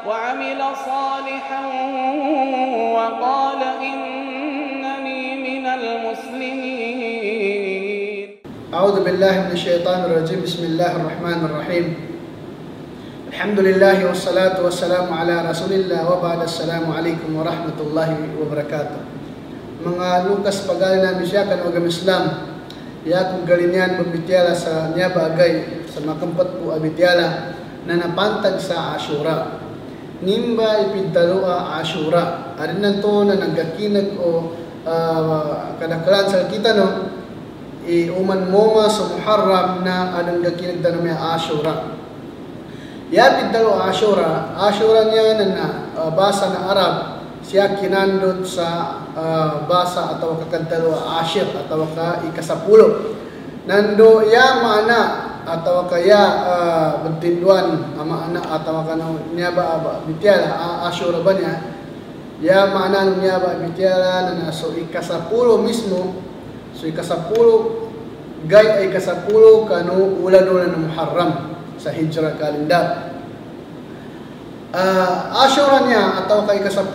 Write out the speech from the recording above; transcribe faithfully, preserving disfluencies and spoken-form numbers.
وعمل صالحا وقال إنني من المسلمين. أعوذ بالله من الشيطان الرجيم. بسم الله الرحمن الرحيم. الحمد لله والصلاة والسلام على رسول الله وبعد. السلام عليكم ورحمة الله وبركاته. Mga Lukas pagali namin siya kan agam Islam. Ya kung galinyan babitiala sa niya bagay sa makampat po abitiala na napantag sa Ashura. Nimba ipidalua Ashura. Arin nanto na nagkakinag o uh, kadakalan sa kita no. Iuman moma sa Muharram na anong gakinag na may Ashura. Ya pidalua Ashura. Ashura niya na uh, basa na Arab. Siya kinandot sa uh, basa atau kakadalwa ashir atau ka ikasapulo. Nando ya mana atau kaya uh, bentinduan ama anak atau kano niya ba bitiala ashura ba niya? Ya mana niya ba bitiala na so ikasapulo mismo. So ikasapulo gay ay ikasapulo kano ulan-ulan ng Muharram sa Hijrah kalendar. Uh, ashura niya atau kay ikasapulo